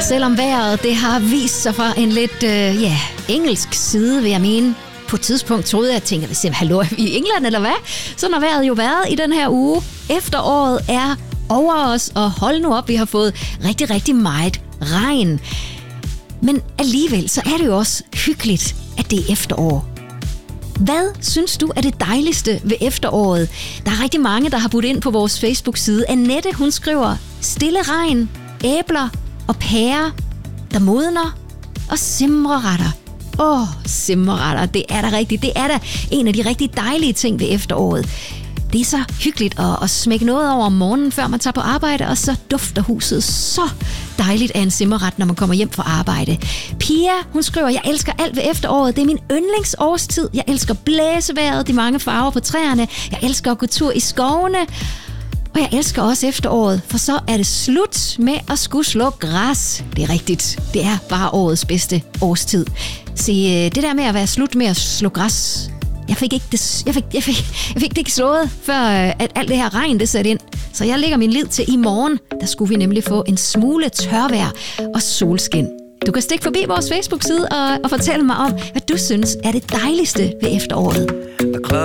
selvom vejret det har vist sig fra en lidt engelsk side, vil jeg mene. På et tidspunkt troede jeg, hallo, er vi i England eller hvad? Så har vejret jo været i den her uge. Efteråret er over os, og hold nu op, vi har fået rigtig, rigtig meget regn. Men alligevel, så er det jo også hyggeligt, at det er efterår. Hvad synes du er det dejligste ved efteråret? Der er rigtig mange, der har budt ind på vores Facebook-side. Annette, hun skriver, stille regn, æbler og pærer, der modner, og simreretter. Simreretter, det er da rigtigt. Det er da en af de rigtig dejlige ting ved efteråret. Det er så hyggeligt at smække noget over om morgenen, før man tager på arbejde, og så dufter huset så dejligt af en simmerret, når man kommer hjem fra arbejde. Pia, hun skriver, jeg elsker alt ved efteråret. Det er min yndlingsårstid. Jeg elsker blæsevejret, de mange farver på træerne. Jeg elsker at gå tur i skovene. Og jeg elsker også efteråret, for så er det slut med at skulle slå græs. Det er rigtigt. Det er bare årets bedste årstid. Se, det der med at være slut med at slå græs, jeg fik det ikke slået, før at alt det her regn det satte ind. Så jeg lægger min lid til i morgen. Der skulle vi nemlig få en smule tørvejr og solskin. Du kan stikke forbi vores Facebook-side og fortælle mig om, hvad du synes er det dejligste ved efteråret.